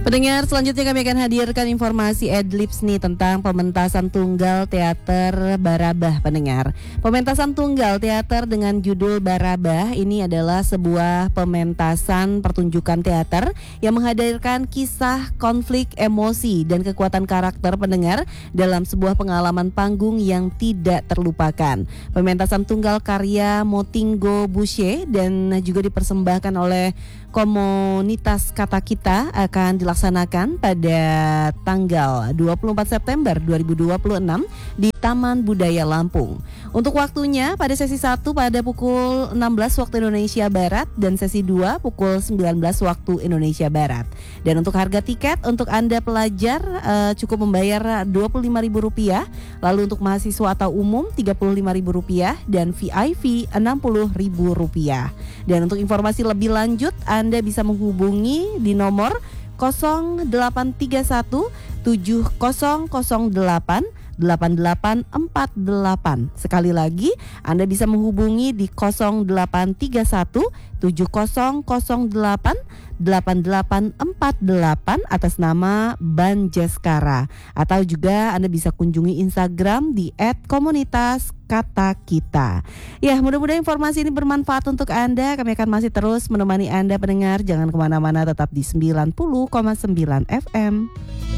Pendengar, selanjutnya kami akan hadirkan informasi Adlibs nih tentang pementasan tunggal teater Barabah. Pendengar, pementasan tunggal teater dengan judul Barabah ini adalah sebuah pementasan pertunjukan teater yang menghadirkan kisah, konflik, emosi, dan kekuatan karakter pendengar dalam sebuah pengalaman panggung yang tidak terlupakan. Pementasan tunggal karya Motinggo Bushe dan juga dipersembahkan oleh komunitas Kata Kita akan dilaksanakan pada tanggal 24 September 2026 di Taman Budaya Lampung. Untuk waktunya pada sesi 1 pada pukul 16 waktu Indonesia Barat dan sesi 2 pukul 19 waktu Indonesia Barat. Dan untuk harga tiket untuk Anda pelajar cukup membayar Rp25.000, lalu untuk mahasiswa atau umum Rp35.000 dan VIP Rp60.000. Dan untuk informasi lebih lanjut Anda bisa menghubungi di nomor 0831 7008 8848. Sekali lagi Anda bisa menghubungi di 0831 7008 8848 atas nama Banjeskara, atau juga Anda bisa kunjungi Instagram di @komunitas-kata-kita. Ya, mudah-mudahan informasi ini bermanfaat untuk Anda. Kami akan masih terus menemani Anda pendengar. Jangan kemana-mana, tetap di 90,9 FM.